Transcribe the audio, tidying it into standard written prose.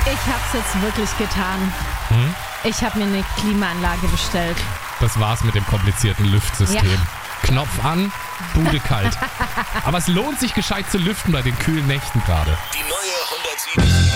Ich hab's jetzt wirklich getan. Ich habe mir eine Klimaanlage bestellt. Das war's mit dem komplizierten Lüftsystem. Ja. Knopf an, Bude kalt. Aber es lohnt sich gescheit zu lüften bei den kühlen Nächten gerade. Die neue 107.